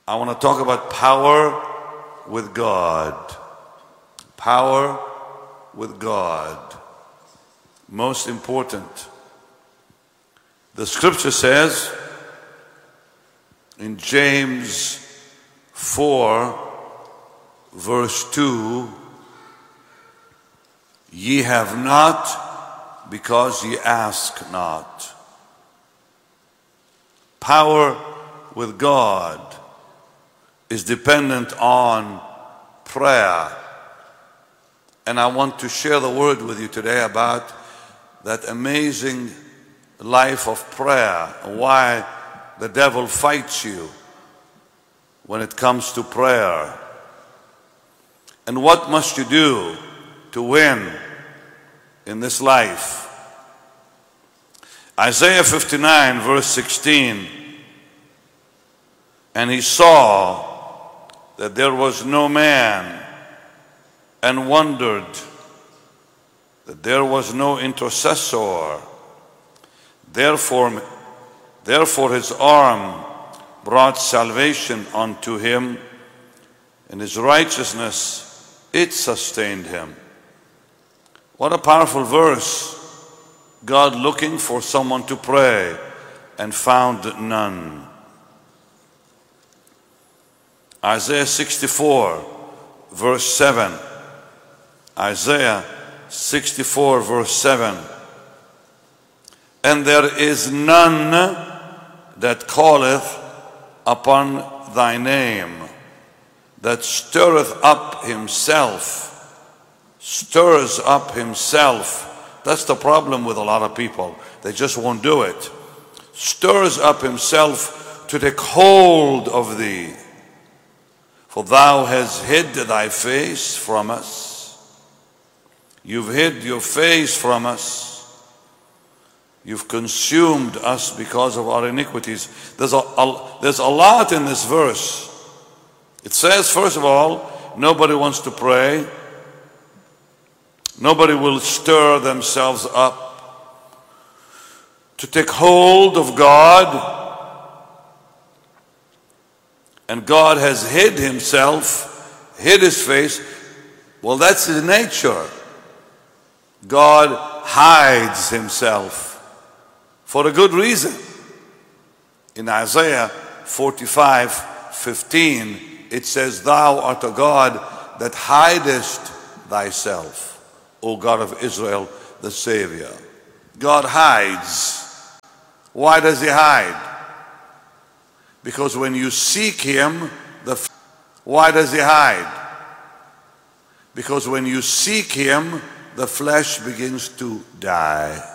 I want to talk about power with God. Power with God. Most important. The scripture says in James 4 verse 2, ye have not because ye ask not. Power with God is dependent on prayer. And I want to share the word with you today about that amazing life of prayer, why the devil fights you when it comes to prayer. And what must you do to win in this life? Isaiah 59 verse 16, and he saw that there was no man, and wondered that there was no intercessor. Therefore his arm brought salvation unto him, and his righteousness, it sustained him. What a powerful verse. God looking for someone to pray and found none. Isaiah 64 verse 7. Isaiah 64 verse 7. And there is none that calleth upon thy name, that stirreth up himself. Stirs up himself. That's the problem with a lot of people. They just won't do it. Stirs up himself to take hold of thee. For thou hast hid thy face from us. You've hid your face from us. You've consumed us because of our iniquities. There's a lot in this verse. It says, first of all, nobody wants to pray. Nobody will stir themselves up to take hold of God. And God has hid himself, hid his face. Well, that's his nature. God hides himself for a good reason. In Isaiah 45:15, it says, thou art a God that hidest thyself, O God of Israel, the Savior. God hides. Why does he hide? Because when you seek him, why does he hide? Because when you seek him, the flesh begins to die.